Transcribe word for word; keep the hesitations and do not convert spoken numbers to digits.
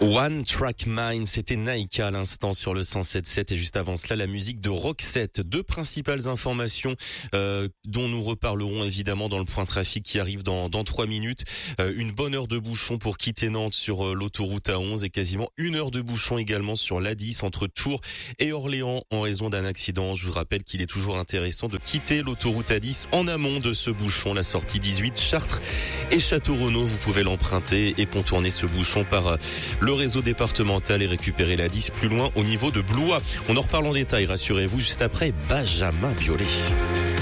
One Track Mind, c'était Naika à l'instant sur le cent sept sept et juste avant cela la musique de Roxette. Deux principales informations euh, dont nous reparlerons évidemment dans le point trafic qui arrive dans dans trois minutes. Euh, une bonne heure de bouchon pour quitter Nantes sur euh, l'autoroute A onze et quasiment une heure de bouchon également sur l'A dix entre Tours et Orléans en raison d'un accident. Je vous rappelle qu'il est toujours intéressant de quitter l'autoroute A dix en amont de ce bouchon, la sortie dix-huit, Chartres et Château-Renaud. Vous pouvez l'emprunter et contourner ce bouchon par euh, le réseau départemental et récupérer la dix plus loin au niveau de Blois. On en reparle en détail, rassurez-vous, juste après Benjamin Biolay.